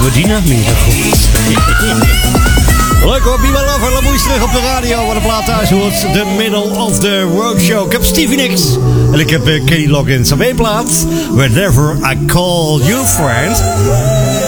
Middagochtend. Leuk hoor, Be My Lover, Lamoes terug op de radio. Wat een plaat thuis hoort, The Middle of the Roadshow. Ik heb Stevie Nicks en ik heb Kenny Loggins op één plaat. Whenever I Call You Friend.